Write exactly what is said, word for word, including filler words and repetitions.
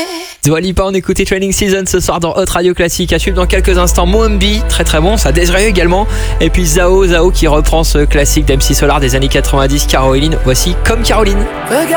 Dua Lipa, on écoutait Training Season ce soir dans Hot Radio Classique. À suivre dans quelques instants Moambi, très très bon, ça Desiree également. Et puis Zao, Zao qui reprend ce classique d'M C Solar des années quatre-vingt-dix, Caroline. Voici Comme Caroline. Regarde